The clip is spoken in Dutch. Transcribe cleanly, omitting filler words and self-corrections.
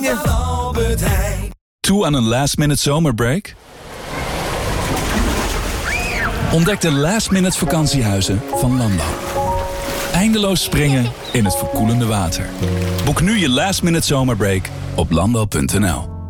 Albert Heijn. Toe aan een last-minute zomerbreak? Ontdek de last-minute vakantiehuizen van Landal. Eindeloos springen in het verkoelende water. Boek nu je last-minute zomerbreak op landal.nl.